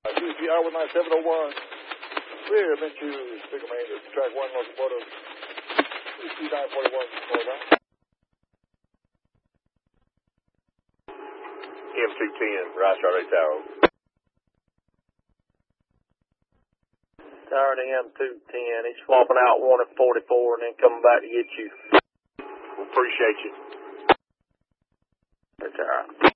QCR 19701. Clear, been to Sticker Main, track 1, locomotive, QC 941, northbound. M210, right, Charlie Tower. Tower to M210, he's swapping out 1 at 44 and then coming back to get you. Appreciate you. That's all right.